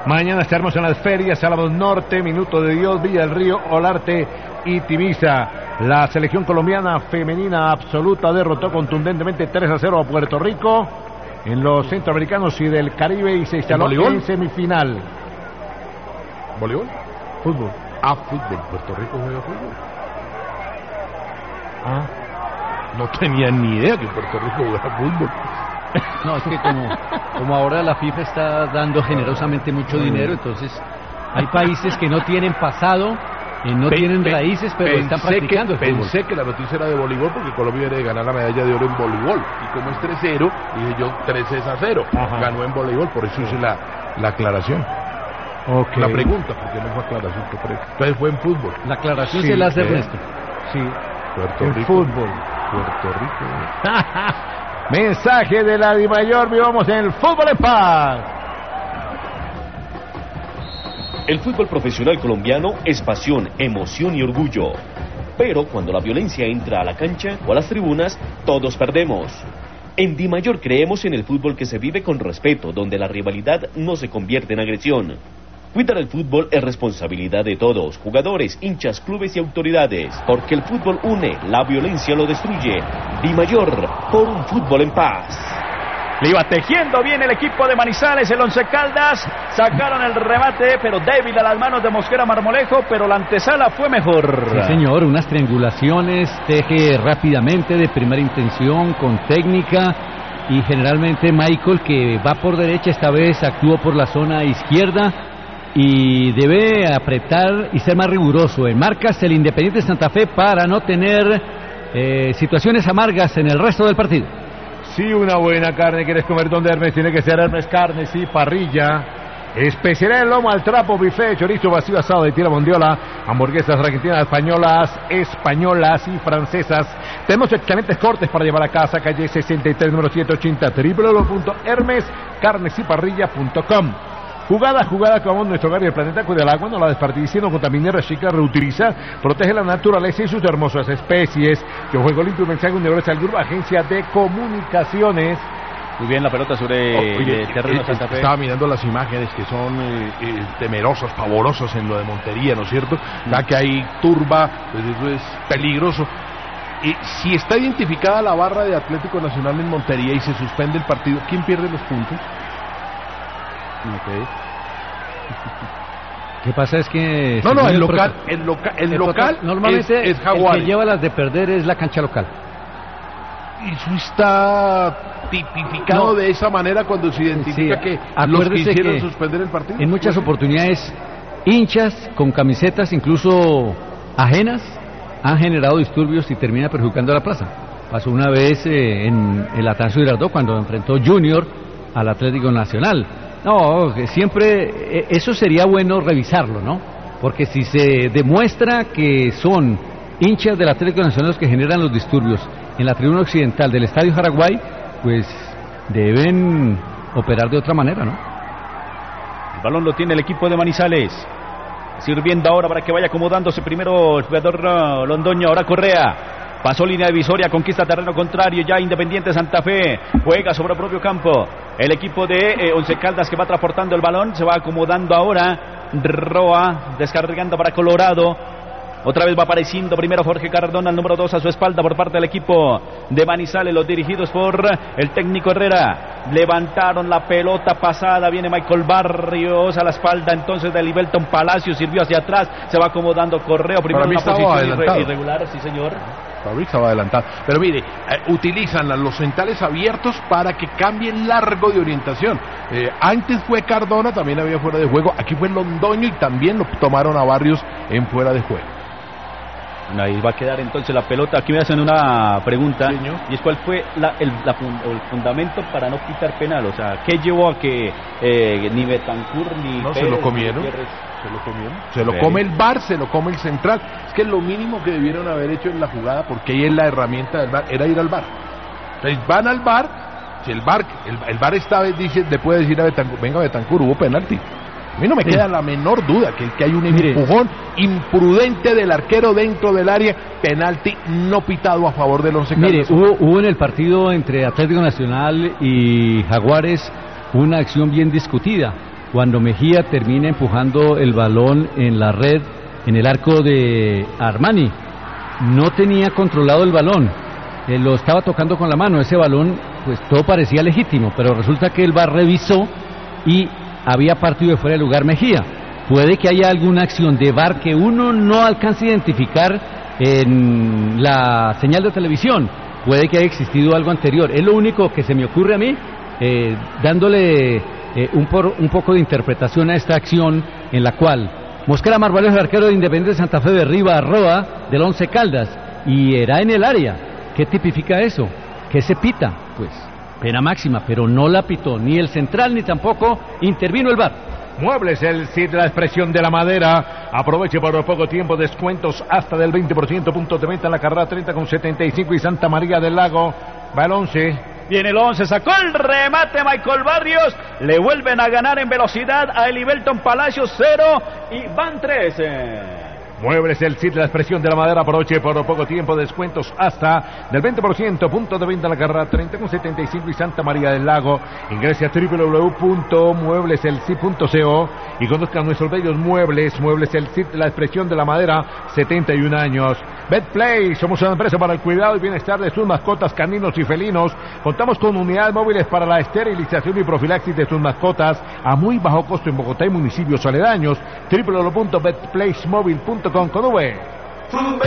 Mañana estaremos en las ferias, Álamos Norte, Minuto de Dios, Villa del Río, Olarte y Tibisa. La selección colombiana femenina absoluta derrotó contundentemente 3-0 a Puerto Rico en los centroamericanos y del Caribe y se instaló en semifinal. ¿Voleibol? Fútbol. Fútbol. ¿Puerto Rico juega fútbol? No tenía ni idea que Puerto Rico jugaba fútbol. No, es que como ahora la FIFA está dando generosamente mucho dinero, entonces hay países que no tienen pasado, no tienen raíces, pero están practicando el fútbol. Pensé que la noticia era de voleibol porque Colombia viene de ganar la medalla de oro en voleibol. Y como es 3-0, dije yo 3-0. Ganó en voleibol, por eso hice la aclaración. Okay. La pregunta, porque no fue aclaración. Entonces fue en fútbol. La aclaración se la hace Ernesto. Sí, Puerto en Rico. Fútbol. Puerto Rico. Mensaje de la DiMayor, vivamos en el Fútbol en Paz. El fútbol profesional colombiano es pasión, emoción y orgullo. Pero cuando la violencia entra a la cancha o a las tribunas, todos perdemos. En DiMayor creemos en el fútbol que se vive con respeto, donde la rivalidad no se convierte en agresión. Cuidar el fútbol es responsabilidad de todos, jugadores, hinchas, clubes y autoridades, porque el fútbol une, la violencia lo destruye. DiMayor, por un fútbol en paz. Le iba tejiendo bien el equipo de Manizales, el Once Caldas, sacaron el remate, pero débil a las manos de Mosquera Marmolejo, pero la antesala fue mejor. Sí, señor, unas triangulaciones, teje rápidamente, de primera intención, con técnica, y generalmente Michael, que va por derecha, esta vez actuó por la zona izquierda, y debe apretar y ser más riguroso. En marcas el Independiente Santa Fe para no tener situaciones amargas en el resto del partido. Si una buena carne quieres comer, donde Hermes, tiene que ser Hermes Carnes y Parrilla. Especialidad de lomo al trapo, buffet, chorizo vacío, asado de tira mondiola, hamburguesas argentinas, españolas y francesas. Tenemos excelentes cortes para llevar a casa, calle 63, número 780, www.hermescarnesyparrilla.com. Jugada con nuestro hogar y el planeta, cuida el agua, no la desperdicie, no contamine, recicla, reutiliza, protege la naturaleza y sus hermosas especies. Yo juego limpio, un mensaje, un negocio al grupo, agencia de comunicaciones. Muy bien la pelota sobre el terreno Santa Fe. Estaba mirando las imágenes que son temerosas, pavorosas en lo de Montería, ¿no es cierto? Ya que hay turba, pues eso es peligroso. Y si está identificada la barra de Atlético Nacional en Montería y se suspende el partido, ¿quién pierde los puntos? Okay. ¿Qué pasa? Es que el local normalmente es Jaguares. El que lleva las de perder es la cancha local. Y eso está tipificado de esa manera cuando se identifica que los que hicieron suspender el partido. En muchas oportunidades, hinchas con camisetas incluso ajenas han generado disturbios y termina perjudicando a la plaza. Pasó una vez en el Atanasio Girardot cuando enfrentó Junior al Atlético Nacional. No, siempre eso sería bueno revisarlo, ¿no? Porque si se demuestra que son hinchas del Atlético Nacional los que generan los disturbios en la tribuna occidental del Estadio Jaraguay, pues deben operar de otra manera, ¿no? El balón lo tiene el equipo de Manizales. Sirviendo ahora para que vaya acomodándose primero el jugador londoño, ahora Correa. Pasó línea divisoria, conquista terreno contrario, ya Independiente Santa Fe juega sobre el propio campo. El equipo de Once Caldas que va transportando el balón, se va acomodando ahora. Roa descargando para Colorado. Otra vez va apareciendo primero Jorge Cardona, el número 2 a su espalda por parte del equipo de Manizales, los dirigidos por el técnico Herrera. Levantaron la pelota pasada, viene Michael Barrios a la espalda entonces de Libelton Palacio, sirvió hacia atrás, se va acomodando Correo, primero en una posición irregular, sí señor. Fabric estaba adelantado, pero mire, utilizan los centrales abiertos para que cambien largo de orientación. Antes fue Cardona, también había fuera de juego, aquí fue Londoño y también lo tomaron a Barrios en fuera de juego. Ahí va a quedar entonces la pelota. Aquí me hacen una pregunta, señor, y es cuál fue el fundamento para no quitar penal. O sea, ¿qué llevó a que ni Betancur ni no Pérez, se lo comieron? Se lo come el VAR, se lo come el central. Es que lo mínimo que debieron haber hecho en la jugada, porque ahí es la herramienta del VAR, era ir al VAR. Entonces van al VAR, si el VAR esta vez dice, le puede decir a Betancur, venga Betancur, hubo penalti. A mí no me queda la menor duda que hay un empujón imprudente del arquero dentro del área, penalti no pitado a favor del Once Caldas. Mire, hubo en el partido entre Atlético Nacional y Jaguares una acción bien discutida. cuando Mejía termina empujando el balón en la red, en el arco de Armani. No tenía controlado el balón, lo estaba tocando con la mano, ese balón pues todo parecía legítimo, pero resulta que el VAR revisó y había partido de fuera de lugar Mejía. Puede que haya alguna acción de VAR que uno no alcance a identificar en la señal de televisión, puede que haya existido algo anterior, es lo único que se me ocurre a mí, dándole un poco de interpretación a esta acción en la cual Mosquera Marvalejo, el arquero de Independiente Santa Fe, derriba a Roa del Once Caldas y era en el área. ¿Qué tipifica eso? ¿Qué se pita? Pues pena máxima, pero no la pitó ni el central ni tampoco intervino el VAR. Muebles El Cid, la expresión de la madera. Aproveche por poco tiempo descuentos hasta del 20%. Puntos de venta en la carrera 30 con 75 y Santa María del Lago. Va el 11. Viene el 11, sacó el remate Michael Barrios, le vuelven a ganar en velocidad a Elibelton Palacios 0 y van 13. Muebles El Cid, la expresión de la madera. Aproveche por poco tiempo descuentos hasta del 20%. Puntos de venta en la carrera 30 con 75 y Santa María del Lago. Ingrese a www.muebleselcid.co y conozca nuestros bellos muebles. Muebles El Cid, la expresión de la madera, 71 años. Betplay, somos una empresa para el cuidado y bienestar de sus mascotas caninos y felinos. Contamos con unidades móviles para la esterilización y profilaxis de sus mascotas a muy bajo costo en Bogotá y municipios aledaños. www.betplaysmobile.com con V.